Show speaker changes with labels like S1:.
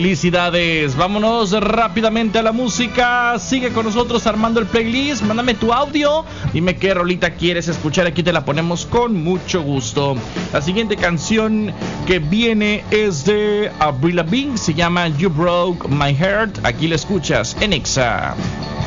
S1: Felicidades, vámonos rápidamente a la música. Sigue con nosotros armando el playlist. Mándame tu audio, dime qué rolita quieres escuchar. Aquí te la ponemos con mucho gusto. La siguiente canción que viene es de Avril Lavigne, se llama You Broke My Heart. Aquí la escuchas en Exa.